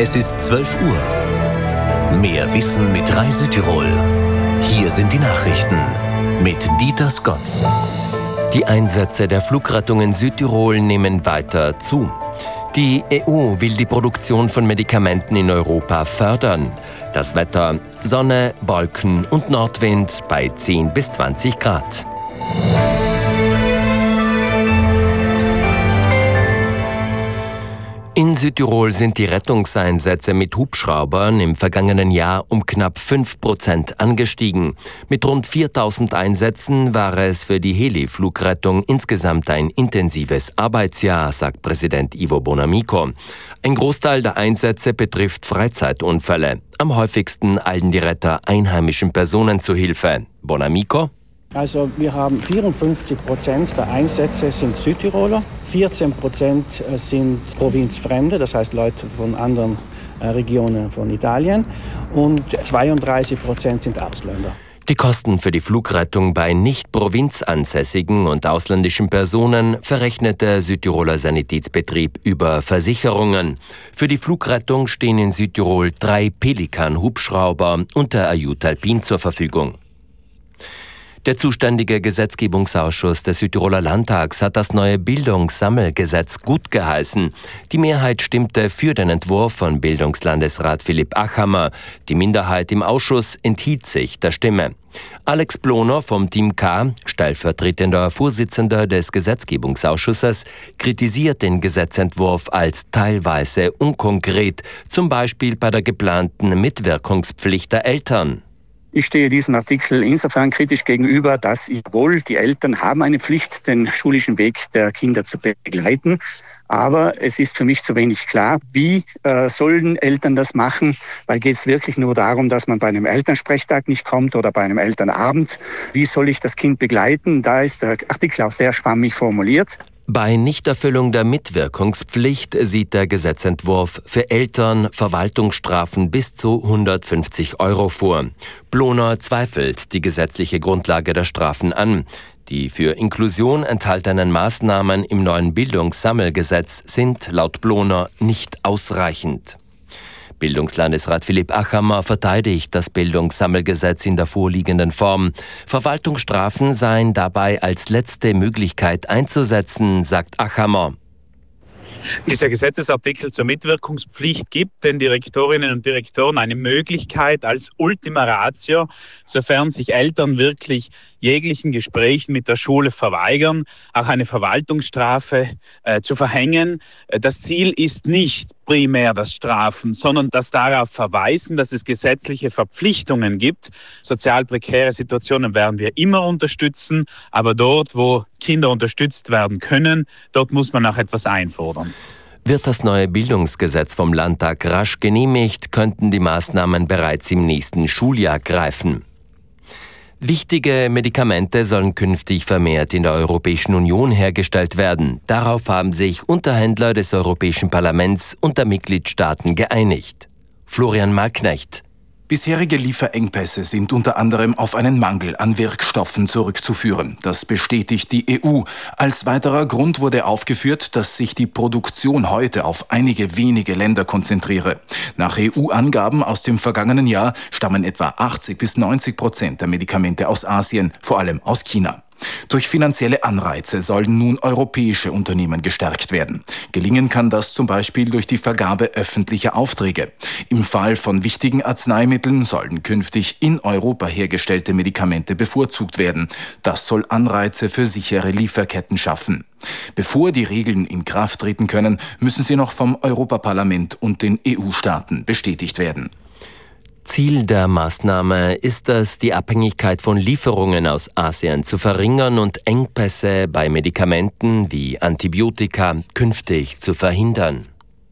Es ist 12 Uhr. Mehr Wissen mit Rai Südtirol. Hier sind die Nachrichten mit Dieter Skotz. Die Einsätze der Flugrettung in Südtirol nehmen weiter zu. Die EU will die Produktion von Medikamenten in Europa fördern. Das Wetter: Sonne, Wolken und Nordwind bei 10 bis 20 Grad. In Südtirol sind die Rettungseinsätze mit Hubschraubern im vergangenen Jahr um knapp 5% angestiegen. Mit rund 4000 Einsätzen war es für die Heli-Flugrettung insgesamt ein intensives Arbeitsjahr, sagt Präsident Ivo Bonamico. Ein Großteil der Einsätze betrifft Freizeitunfälle. Am häufigsten eilen die Retter einheimischen Personen zu Hilfe. Bonamico: Also wir haben 54% der Einsätze sind Südtiroler, 14% sind Provinzfremde, das heißt Leute von anderen Regionen von Italien, und 32% sind Ausländer. Die Kosten für die Flugrettung bei nicht provinzansässigen und ausländischen Personen verrechnet der Südtiroler Sanitätsbetrieb über Versicherungen. Für die Flugrettung stehen in Südtirol 3 Pelikan-Hubschrauber und der Ajutalpin zur Verfügung. Der zuständige Gesetzgebungsausschuss des Südtiroler Landtags hat das neue Bildungssammelgesetz gut geheißen. Die Mehrheit stimmte für den Entwurf von Bildungslandesrat Philipp Achammer. Die Minderheit im Ausschuss enthielt sich der Stimme. Alex Ploner vom Team K, stellvertretender Vorsitzender des Gesetzgebungsausschusses, kritisiert den Gesetzentwurf als teilweise unkonkret, zum Beispiel bei der geplanten Mitwirkungspflicht der Eltern. Ich stehe diesem Artikel insofern kritisch gegenüber, dass jawohl, die Eltern haben eine Pflicht, den schulischen Weg der Kinder zu begleiten. Aber es ist für mich zu wenig klar, wie sollen Eltern das machen? Weil geht es wirklich nur darum, dass man bei einem Elternsprechtag nicht kommt oder bei einem Elternabend? Wie soll ich das Kind begleiten? Da ist der Artikel auch sehr schwammig formuliert. Bei Nichterfüllung der Mitwirkungspflicht sieht der Gesetzentwurf für Eltern Verwaltungsstrafen bis zu 150 € vor. Ploner zweifelt die gesetzliche Grundlage der Strafen an. Die für Inklusion enthaltenen Maßnahmen im neuen Bildungssammelgesetz sind laut Ploner nicht ausreichend. Bildungslandesrat Philipp Achammer verteidigt das Bildungssammelgesetz in der vorliegenden Form. Verwaltungsstrafen seien dabei als letzte Möglichkeit einzusetzen, sagt Achammer. Dieser Gesetzesartikel zur Mitwirkungspflicht gibt den Direktorinnen und Direktoren eine Möglichkeit als Ultima Ratio, sofern sich Eltern wirklich jeglichen Gesprächen mit der Schule verweigern, auch eine Verwaltungsstrafe zu verhängen. Das Ziel ist nicht primär das Strafen, sondern das darauf verweisen, dass es gesetzliche Verpflichtungen gibt. Sozial prekäre Situationen werden wir immer unterstützen, aber dort, wo Kinder unterstützt werden können, dort muss man auch etwas einfordern. Wird das neue Bildungsgesetz vom Landtag rasch genehmigt, könnten die Maßnahmen bereits im nächsten Schuljahr greifen. Wichtige Medikamente sollen künftig vermehrt in der Europäischen Union hergestellt werden. Darauf haben sich Unterhändler des Europäischen Parlaments und der Mitgliedstaaten geeinigt. Florian Malknecht. Bisherige Lieferengpässe sind unter anderem auf einen Mangel an Wirkstoffen zurückzuführen. Das bestätigt die EU. Als weiterer Grund wurde aufgeführt, dass sich die Produktion heute auf einige wenige Länder konzentriere. Nach EU-Angaben aus dem vergangenen Jahr stammen etwa 80-90% der Medikamente aus Asien, vor allem aus China. Durch finanzielle Anreize sollen nun europäische Unternehmen gestärkt werden. Gelingen kann das zum Beispiel durch die Vergabe öffentlicher Aufträge. Im Fall von wichtigen Arzneimitteln sollen künftig in Europa hergestellte Medikamente bevorzugt werden. Das soll Anreize für sichere Lieferketten schaffen. Bevor die Regeln in Kraft treten können, müssen sie noch vom Europaparlament und den EU-Staaten bestätigt werden. Ziel der Maßnahme ist es, die Abhängigkeit von Lieferungen aus Asien zu verringern und Engpässe bei Medikamenten wie Antibiotika künftig zu verhindern.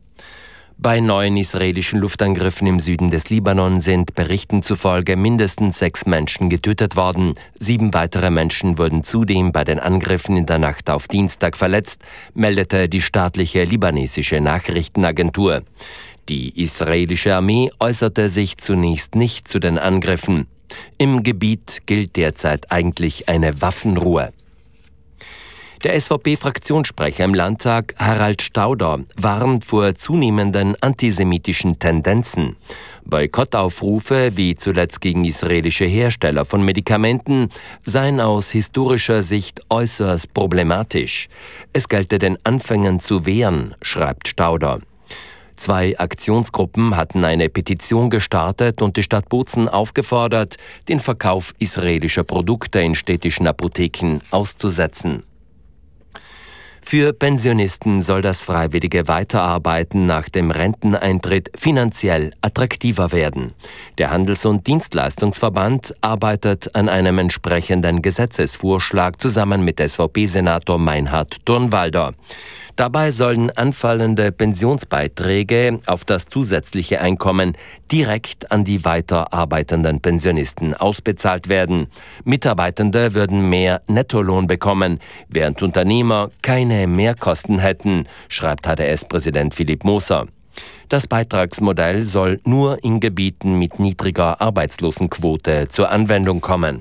Bei neuen israelischen Luftangriffen im Süden des Libanon sind Berichten zufolge mindestens 6 Menschen getötet worden. 7 weitere Menschen wurden zudem bei den Angriffen in der Nacht auf Dienstag verletzt, meldete die staatliche libanesische Nachrichtenagentur. Die israelische Armee äußerte sich zunächst nicht zu den Angriffen. Im Gebiet gilt derzeit eigentlich eine Waffenruhe. Der SVP-Fraktionssprecher im Landtag, Harald Stauder, warnt vor zunehmenden antisemitischen Tendenzen. Boykottaufrufe, wie zuletzt gegen israelische Hersteller von Medikamenten, seien aus historischer Sicht äußerst problematisch. Es gelte den Anfängen zu wehren, schreibt Stauder. 2 Aktionsgruppen hatten eine Petition gestartet und die Stadt Bozen aufgefordert, den Verkauf israelischer Produkte in städtischen Apotheken auszusetzen. Für Pensionisten soll das freiwillige Weiterarbeiten nach dem Renteneintritt finanziell attraktiver werden. Der Handels- und Dienstleistungsverband arbeitet an einem entsprechenden Gesetzesvorschlag zusammen mit SVP-Senator Meinhard Turnwalder. Dabei sollen anfallende Pensionsbeiträge auf das zusätzliche Einkommen direkt an die weiterarbeitenden Pensionisten ausbezahlt werden. Mitarbeitende würden mehr Nettolohn bekommen, während Unternehmer keine Mehrkosten hätten, schreibt HDS-Präsident Philipp Moser. Das Beitragsmodell soll nur in Gebieten mit niedriger Arbeitslosenquote zur Anwendung kommen.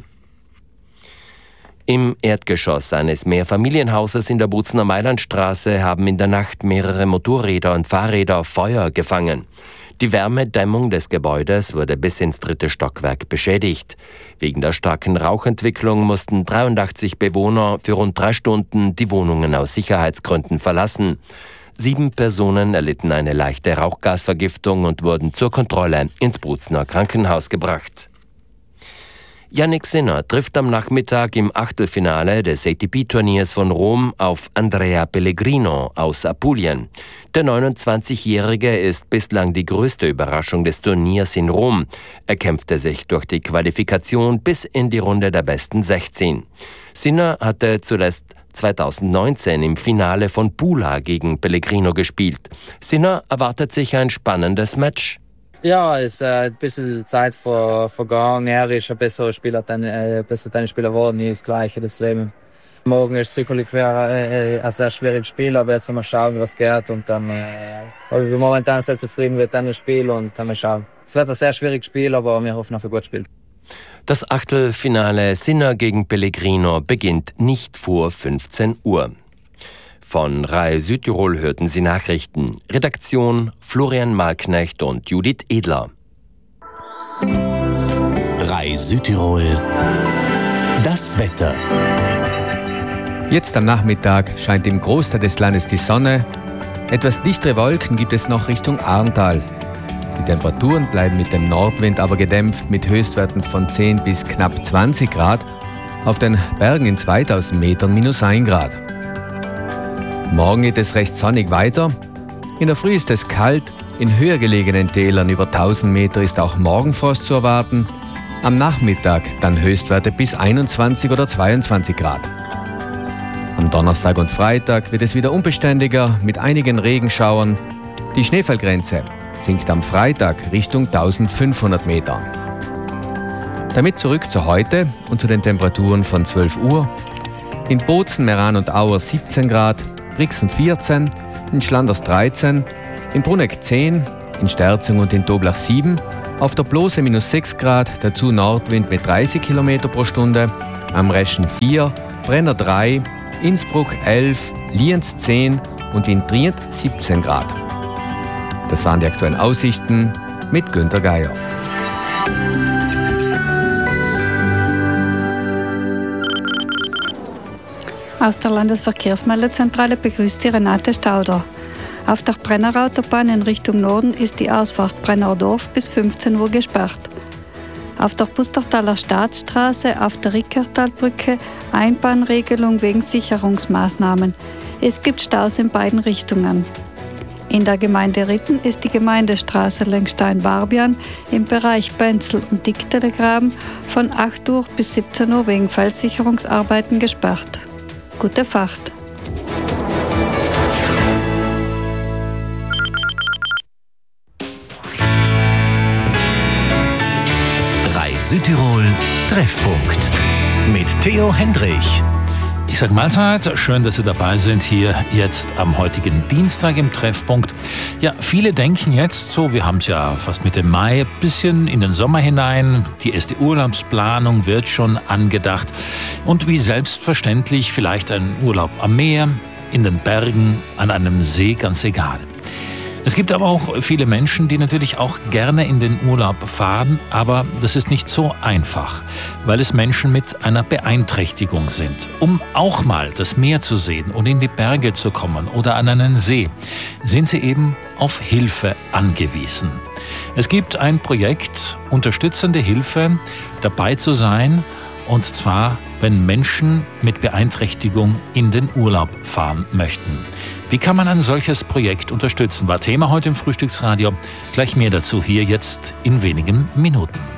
Im Erdgeschoss eines Mehrfamilienhauses in der Bozener Mailandstraße haben in der Nacht mehrere Motorräder und Fahrräder Feuer gefangen. Die Wärmedämmung des Gebäudes wurde bis ins 3. Stockwerk beschädigt. Wegen der starken Rauchentwicklung mussten 83 Bewohner für rund 3 Stunden die Wohnungen aus Sicherheitsgründen verlassen. 7 Personen erlitten eine leichte Rauchgasvergiftung und wurden zur Kontrolle ins Bozener Krankenhaus gebracht. Yannick Sinner trifft am Nachmittag im Achtelfinale des ATP-Turniers von Rom auf Andrea Pellegrino aus Apulien. Der 29-Jährige ist bislang die größte Überraschung des Turniers in Rom. Er kämpfte sich durch die Qualifikation bis in die Runde der besten 16. Sinner hatte zuletzt 2019 im Finale von Pula gegen Pellegrino gespielt. Sinner erwartet sich ein spannendes Match. Ja, es ist ein bisschen Zeit vergangen. Er ist ein besserer Spieler, Tennisspieler geworden. Nie das Gleiche, das Leben. Morgen ist sicherlich ein sehr schwieriges Spiel, aber jetzt mal schauen, was geht. Und dann bin ich momentan sehr zufrieden mit dem Spiel und dann mal schauen. Es wird ein sehr schwieriges Spiel, aber wir hoffen auf ein gutes Spiel. Das Achtelfinale Sinner gegen Pellegrino beginnt nicht vor 15 Uhr. Von RAI Südtirol hörten Sie Nachrichten. Redaktion Florian Malknecht und Judith Edler. RAI Südtirol. Das Wetter. Jetzt am Nachmittag scheint im Großteil des Landes die Sonne. Etwas dichtere Wolken gibt es noch Richtung Arntal. Die Temperaturen bleiben mit dem Nordwind aber gedämpft mit Höchstwerten von 10 bis knapp 20 Grad. Auf den Bergen in 2000 Metern -1 Grad. Morgen geht es recht sonnig weiter. In der Früh ist es kalt. In höher gelegenen Tälern über 1000 Meter ist auch Morgenfrost zu erwarten. Am Nachmittag dann Höchstwerte bis 21 oder 22 Grad. Am Donnerstag und Freitag wird es wieder unbeständiger mit einigen Regenschauern. Die Schneefallgrenze sinkt am Freitag Richtung 1500 Meter. Damit zurück zu heute und zu den Temperaturen von 12 Uhr. In Bozen, Meran und Auer 17 Grad, Brixen 14, in Schlanders 13, in Bruneck 10, in Sterzing und in Toblach 7, auf der Blose -6 Grad, dazu Nordwind mit 30 km pro Stunde, am Reschen 4, Brenner 3, Innsbruck 11, Lienz 10 und in Trient 17 Grad. Das waren die aktuellen Aussichten mit Günter Geier. Aus der Landesverkehrsmeldezentrale begrüßt Sie Renate Stauder. Auf der Brennerautobahn in Richtung Norden ist die Ausfahrt Brennerdorf bis 15 Uhr gesperrt. Auf der Pustertaler Staatsstraße auf der Rickertalbrücke Einbahnregelung wegen Sicherungsmaßnahmen. Es gibt Staus in beiden Richtungen. In der Gemeinde Ritten ist die Gemeindestraße Lengstein-Barbian im Bereich Benzel und Dicktelegraben von 8 Uhr bis 17 Uhr wegen Felssicherungsarbeiten gesperrt. Gute Fahrt! RAI Südtirol Treffpunkt mit Theo Hendrich. Ich sage Mahlzeit, schön, dass Sie dabei sind hier jetzt am heutigen Dienstag im Treffpunkt. Ja, viele denken jetzt so, wir haben es ja fast Mitte Mai, ein bisschen in den Sommer hinein. Die erste Urlaubsplanung wird schon angedacht. Und wie selbstverständlich vielleicht ein Urlaub am Meer, in den Bergen, an einem See, ganz egal. Es gibt aber auch viele Menschen, die natürlich auch gerne in den Urlaub fahren, aber das ist nicht so einfach, weil es Menschen mit einer Beeinträchtigung sind. Um auch mal das Meer zu sehen und in die Berge zu kommen oder an einen See, sind sie eben auf Hilfe angewiesen. Es gibt ein Projekt, unterstützende Hilfe, dabei zu sein, und zwar, wenn Menschen mit Beeinträchtigung in den Urlaub fahren möchten. Wie kann man ein solches Projekt unterstützen? War Thema heute im Frühstücksradio. Gleich mehr dazu hier jetzt in wenigen Minuten.